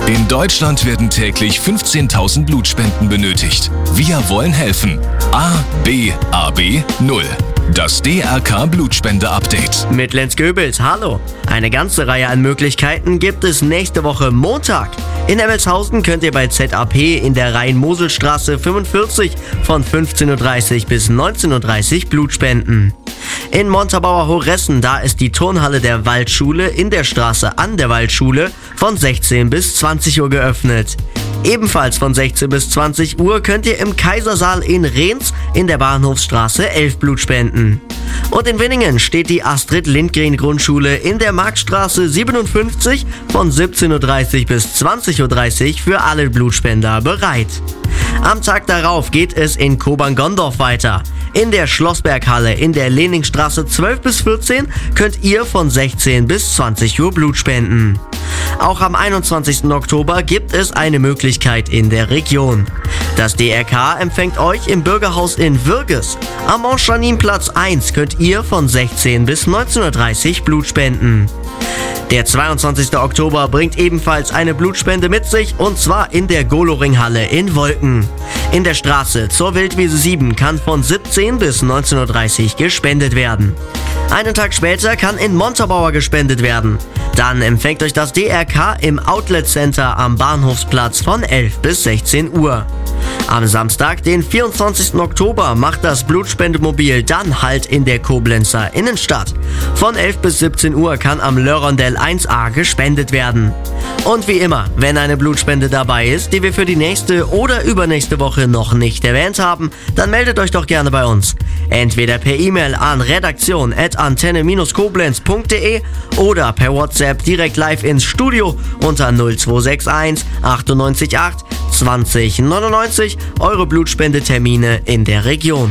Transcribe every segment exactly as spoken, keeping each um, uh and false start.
In Deutschland werden täglich fünfzehntausend Blutspenden benötigt. Wir wollen helfen. A B A B null. Das D R K-Blutspende-Update. Mit Lenz Goebels, hallo. Eine ganze Reihe an Möglichkeiten gibt es nächste Woche Montag. In Emmelshausen könnt ihr bei Z A P in der Rhein-Mosel-Straße fünfundvierzig von fünfzehn Uhr dreißig bis neunzehn Uhr dreißig Blut spenden. In Montabaur-Hochressen, da ist die Turnhalle der Waldschule in der Straße an der Waldschule von sechzehn bis zwanzig Uhr geöffnet. Ebenfalls von sechzehn bis zwanzig Uhr könnt ihr im Kaisersaal in Rehns in der Bahnhofsstraße elf Blut spenden. Und in Winningen steht die Astrid-Lindgren-Grundschule in der Marktstraße siebenundfünfzig von siebzehn Uhr dreißig bis zwanzig Uhr dreißig für alle Blutspender bereit. Am Tag darauf geht es in Kobern-Gondorf weiter. In der Schlossberghalle in der Leningstraße zwölf bis vierzehn könnt ihr von sechzehn bis zwanzig Uhr Blut spenden. Auch am einundzwanzigsten Oktober gibt es eine Möglichkeit in der Region. Das D R K empfängt euch im Bürgerhaus in Würges. Am Montchanin-Platz eins könnt ihr von sechzehn bis neunzehn Uhr dreißig Blut spenden. Der zweiundzwanzigsten Oktober bringt ebenfalls eine Blutspende mit sich, und zwar in der Goloringhalle in Wolken. In der Straße zur Wildwiese sieben kann von siebzehn bis neunzehn Uhr dreißig gespendet werden. Einen Tag später kann in Montabaur gespendet werden. Dann empfängt euch das D R K im Outlet Center am Bahnhofsplatz von elf bis sechzehn Uhr. Am Samstag, den vierundzwanzigsten Oktober, macht das Blutspendemobil dann Halt in der Koblenzer Innenstadt. Von elf bis siebzehn Uhr kann am Lörrondell eins a gespendet werden. Und wie immer, wenn eine Blutspende dabei ist, die wir für die nächste oder übernächste Woche noch nicht erwähnt haben, dann meldet euch doch gerne bei uns. Entweder per E-Mail an redaktion at antenne koblenz punkt de oder per WhatsApp direkt live ins Studio unter null zwei sechs eins achtundneunzig acht zwanzig neunundneunzig, eure Blutspendetermine in der Region.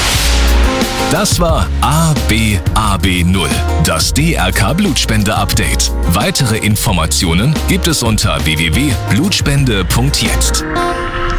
Das war A B A B null, das D R K-Blutspende-Update. Weitere Informationen gibt es unter w w w punkt blutspende punkt jetzt.